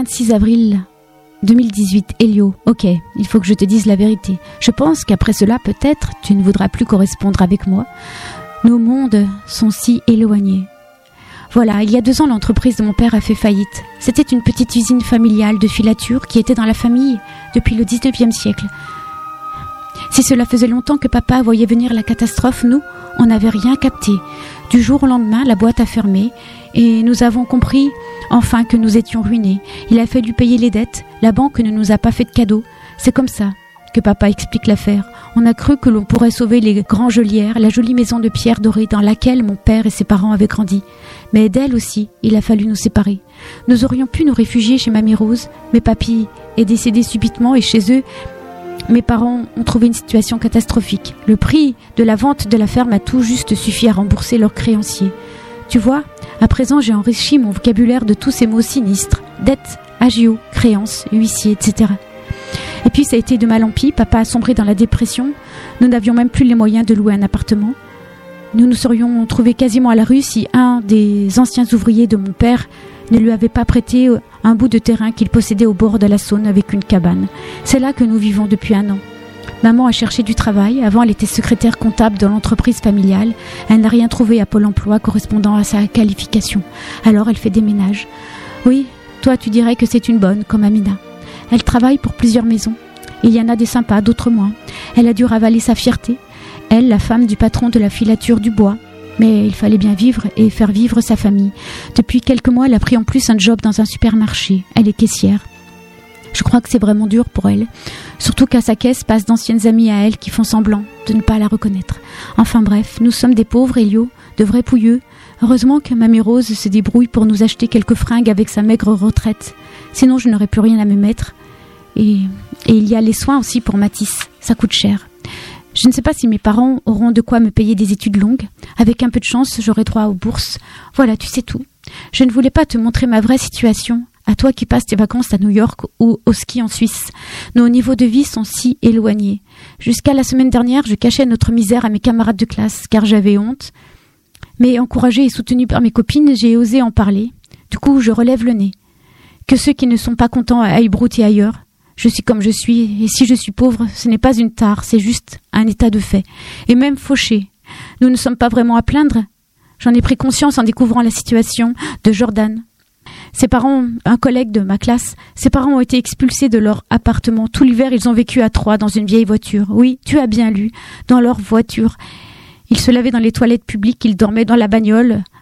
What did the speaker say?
26 avril 2018, Elio. Ok, il faut que je te dise la vérité. Je pense qu'après cela, peut-être, tu ne voudras plus correspondre avec moi. Nos mondes sont si éloignés. Voilà, il y a 2 ans, l'entreprise de mon père a fait faillite. C'était une petite usine familiale de filature qui était dans la famille depuis le 19e siècle. Si cela faisait longtemps que papa voyait venir la catastrophe, nous, on n'avait rien capté. Du jour au lendemain, la boîte a fermé et nous avons compris enfin que nous étions ruinés. Il a fallu payer les dettes, la banque ne nous a pas fait de cadeau. C'est comme ça que papa explique l'affaire. On a cru que l'on pourrait sauver les grands geôlières, la jolie maison de pierre dorée dans laquelle mon père et ses parents avaient grandi. Mais d'elle aussi, il a fallu nous séparer. Nous aurions pu nous réfugier chez Mamie Rose, mais papy est décédé subitement et chez eux, mes parents ont trouvé une situation catastrophique. Le prix de la vente de la ferme a tout juste suffi à rembourser leurs créanciers. Tu vois, à présent j'ai enrichi mon vocabulaire de tous ces mots sinistres. Dette, agio, créance, huissier, etc. Et puis ça a été de mal en pis, papa a sombré dans la dépression. Nous n'avions même plus les moyens de louer un appartement. Nous nous serions trouvés quasiment à la rue si un des anciens ouvriers de mon père ne lui avait pas prêté un bout de terrain qu'il possédait au bord de la Saône avec une cabane. C'est là que nous vivons depuis 1 an. Maman a cherché du travail. Avant, elle était secrétaire comptable dans l'entreprise familiale. Elle n'a rien trouvé à Pôle emploi correspondant à sa qualification. Alors, elle fait des ménages. Oui, toi, tu dirais que c'est une bonne, comme Amina. Elle travaille pour plusieurs maisons. Il y en a des sympas, d'autres moins. Elle a dû ravaler sa fierté. Elle, la femme du patron de la filature du bois. Mais il fallait bien vivre et faire vivre sa famille. Depuis quelques mois, elle a pris en plus un job dans un supermarché. Elle est caissière. Je crois que c'est vraiment dur pour elle. Surtout qu'à sa caisse passent d'anciennes amies à elle qui font semblant de ne pas la reconnaître. Enfin bref, nous sommes des pauvres, Elio, de vrais pouilleux. Heureusement que Mamie Rose se débrouille pour nous acheter quelques fringues avec sa maigre retraite. Sinon, je n'aurais plus rien à me mettre. Et il y a les soins aussi pour Mathis. Ça coûte cher. Je ne sais pas si mes parents auront de quoi me payer des études longues. Avec un peu de chance, j'aurai droit aux bourses. Voilà, tu sais tout. Je ne voulais pas te montrer ma vraie situation, à toi qui passes tes vacances à New York ou au ski en Suisse. Nos niveaux de vie sont si éloignés. Jusqu'à la semaine dernière, je cachais notre misère à mes camarades de classe, car j'avais honte. Mais encouragée et soutenue par mes copines, j'ai osé en parler. Du coup, je relève le nez. Que ceux qui ne sont pas contents aillent brouter ailleurs. Je suis comme je suis, et si je suis pauvre, ce n'est pas une tare, c'est juste un état de fait. Et même fauché. Nous ne sommes pas vraiment à plaindre. J'en ai pris conscience en découvrant la situation de Jordan. Ses parents, un collègue de ma classe, ses parents ont été expulsés de leur appartement. Tout l'hiver, ils ont vécu à 3 dans une vieille voiture. Oui, tu as bien lu, dans leur voiture. Ils se lavaient dans les toilettes publiques, ils dormaient dans la bagnole,